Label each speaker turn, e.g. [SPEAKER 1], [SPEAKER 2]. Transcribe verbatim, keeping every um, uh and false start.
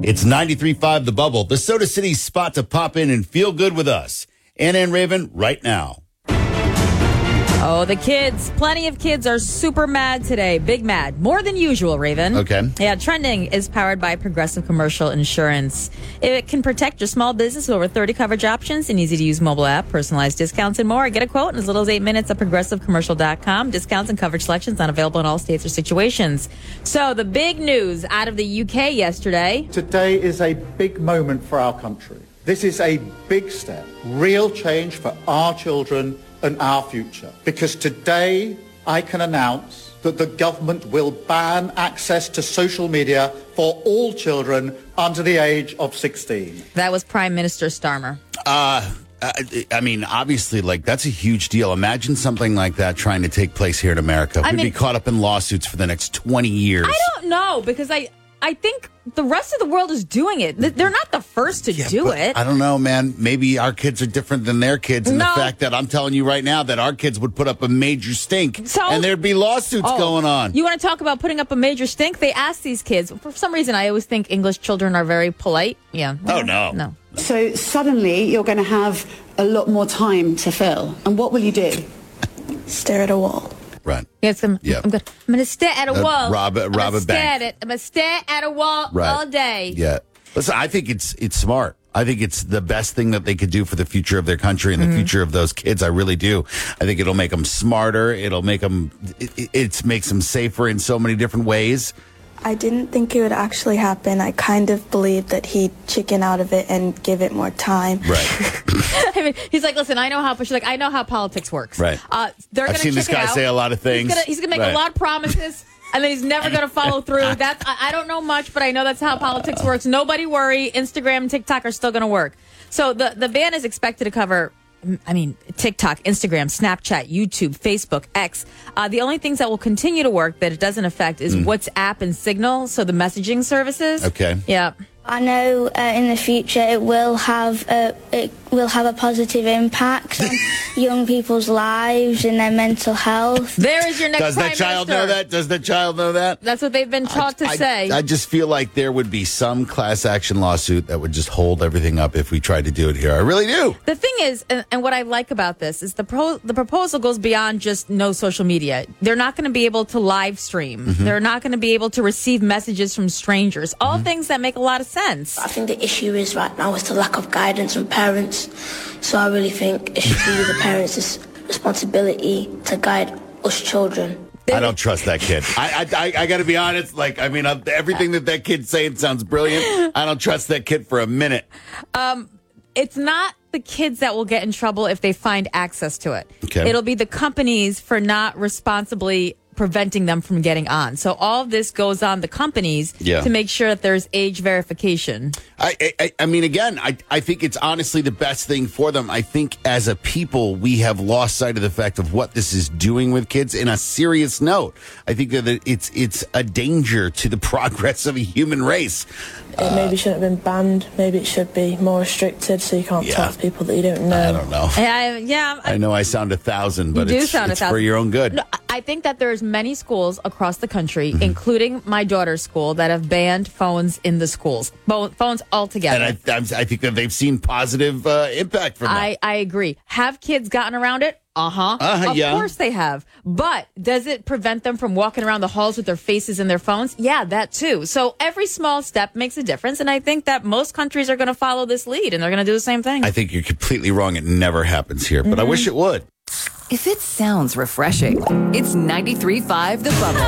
[SPEAKER 1] It's ninety-three point five The Bubble, the Soda City spot to pop in and feel good with us. Anna and Raven, right now.
[SPEAKER 2] Oh, the kids. Plenty of kids are super mad today. Big mad. More than usual, Raven.
[SPEAKER 1] Okay.
[SPEAKER 2] Yeah, Trending is powered by Progressive Commercial Insurance. It can protect your small business with over thirty coverage options, an easy-to-use mobile app, personalized discounts, and more. Get a quote in as little as eight minutes at progressive commercial dot com. Discounts and coverage selections not available in all states or situations. So, the big news out of the U K yesterday.
[SPEAKER 3] Today is a big moment for our country. This is a big step, real change for our children and our future. Because today I can announce that the government will ban access to social media for all children under the age of sixteen.
[SPEAKER 2] That was Prime Minister Starmer.
[SPEAKER 1] Uh, I, I mean, obviously, like, that's a huge deal. Imagine something like that trying to take place here in America.
[SPEAKER 2] I
[SPEAKER 1] We'd
[SPEAKER 2] mean,
[SPEAKER 1] be caught up in lawsuits for the next twenty years.
[SPEAKER 2] I don't know, because I... I think the rest of the world is doing it. They're not the first to
[SPEAKER 1] Yeah,
[SPEAKER 2] do
[SPEAKER 1] but
[SPEAKER 2] it.
[SPEAKER 1] I don't know, man. Maybe our kids are different than their kids. And
[SPEAKER 2] No.
[SPEAKER 1] the fact that I'm telling you right now that our kids would put up a major stink
[SPEAKER 2] So-
[SPEAKER 1] and there'd be lawsuits
[SPEAKER 2] Oh,
[SPEAKER 1] going on.
[SPEAKER 2] You want to talk about putting up a major stink? They asked these kids. For some reason, I always think English children are very polite. Yeah.
[SPEAKER 1] Oh, no.
[SPEAKER 2] No.
[SPEAKER 4] So suddenly you're going to have a lot more time to fill. And what will you do?
[SPEAKER 5] Stare at a wall.
[SPEAKER 1] Right.
[SPEAKER 2] Yes, I'm,
[SPEAKER 1] Yeah.
[SPEAKER 2] I'm, gonna, I'm gonna stare at a
[SPEAKER 1] Uh,
[SPEAKER 2] wall.
[SPEAKER 1] rob a-
[SPEAKER 2] I'm
[SPEAKER 1] rob
[SPEAKER 2] gonna
[SPEAKER 1] a
[SPEAKER 2] stare
[SPEAKER 1] bank.
[SPEAKER 2] at it. I'm gonna stare at a wall
[SPEAKER 1] Right.
[SPEAKER 2] all day.
[SPEAKER 1] Yeah. Listen, I think it's it's smart. I think it's the best thing that they could do for the future of their country and the
[SPEAKER 2] Mm-hmm.
[SPEAKER 1] future of those kids. I really do. I think it'll make them smarter. It'll make them, it, it it makes them safer in so many different ways.
[SPEAKER 5] I didn't think it would actually happen. I kind of believed that he'd chicken out of it and give it more time.
[SPEAKER 1] Right.
[SPEAKER 2] I mean, he's like, listen, I know how. She's like, I know how politics works.
[SPEAKER 1] Right.
[SPEAKER 2] Uh, they're
[SPEAKER 1] I've
[SPEAKER 2] gonna
[SPEAKER 1] seen this
[SPEAKER 2] chicken
[SPEAKER 1] guy
[SPEAKER 2] out.
[SPEAKER 1] say a lot of things.
[SPEAKER 2] He's gonna, he's gonna make
[SPEAKER 1] Right.
[SPEAKER 2] a lot of promises. And then he's never going to follow through. That's I, I don't know much, but I know that's how politics works. Nobody worry. Instagram and TikTok are still going to work. So the, the ban is expected to cover, I mean, TikTok, Instagram, Snapchat, YouTube, Facebook, X. Uh, the only things that will continue to work that it doesn't affect is WhatsApp and Signal, so the messaging services.
[SPEAKER 1] Okay.
[SPEAKER 2] Yeah.
[SPEAKER 6] I know uh, in the future it will have a, it will have a positive impact on young people's lives and their mental health.
[SPEAKER 2] There is your next
[SPEAKER 1] Does
[SPEAKER 2] Prime
[SPEAKER 1] that child
[SPEAKER 2] Minister.
[SPEAKER 1] know that? Does the child know that?
[SPEAKER 2] That's what they've been taught to
[SPEAKER 1] I,
[SPEAKER 2] say.
[SPEAKER 1] I just feel like there would be some class action lawsuit that would just hold everything up if we tried to do it here. I really do.
[SPEAKER 2] The thing is, and, and what I like about this is the pro, the proposal goes beyond just no social media. They're not going to be able to live stream.
[SPEAKER 1] Mm-hmm.
[SPEAKER 2] They're not going to be able to receive messages from strangers. All mm-hmm. things that make a lot of sense.
[SPEAKER 7] I think the issue is right now is the lack of guidance from parents. So I really think it should be the parents' responsibility to guide us children.
[SPEAKER 1] I don't trust that kid. I I, I, I got to be honest. Like, I mean, uh, everything that that kid's saying sounds brilliant. I don't trust that kid for a minute.
[SPEAKER 2] Um, it's not the kids that will get in trouble if they find access to it.
[SPEAKER 1] Okay.
[SPEAKER 2] It'll be the companies for not responsibly preventing them from getting on. So all of this goes on the companies
[SPEAKER 1] Yeah.
[SPEAKER 2] to make sure that there's age verification.
[SPEAKER 1] I, I I mean, again, I I think it's honestly the best thing for them. I think as a people, we have lost sight of the fact of what this is doing with kids. In a serious note, I think that it's it's a danger to the progress of a human race.
[SPEAKER 8] It maybe shouldn't have been banned. Maybe it should be more restricted so you can't
[SPEAKER 1] Yeah.
[SPEAKER 8] talk to people that you don't know.
[SPEAKER 1] I don't know.
[SPEAKER 2] I, yeah, I,
[SPEAKER 1] I know I sound a thousand, but
[SPEAKER 2] do
[SPEAKER 1] it's,
[SPEAKER 2] sound a
[SPEAKER 1] it's for
[SPEAKER 2] thousand.
[SPEAKER 1] your own good.
[SPEAKER 2] No, I think that there's many schools across the country,
[SPEAKER 1] Mm-hmm.
[SPEAKER 2] including my daughter's school, that have banned phones in the schools. Pho- Phones altogether.
[SPEAKER 1] And I, I'm- I think that they've seen positive uh, impact from that.
[SPEAKER 2] I, I agree. Have kids gotten around it? Uh-huh.
[SPEAKER 1] Uh-huh,
[SPEAKER 2] of
[SPEAKER 1] yeah.
[SPEAKER 2] course they have. But does it prevent them from walking around the halls with their faces in their phones? Yeah, that too. So every small step makes a difference. And I think that most countries are going to follow this lead and they're going to do the same thing.
[SPEAKER 1] I think you're completely wrong. It never happens here, but I wish it would.
[SPEAKER 9] If it sounds refreshing, it's ninety-three point five The Bubble.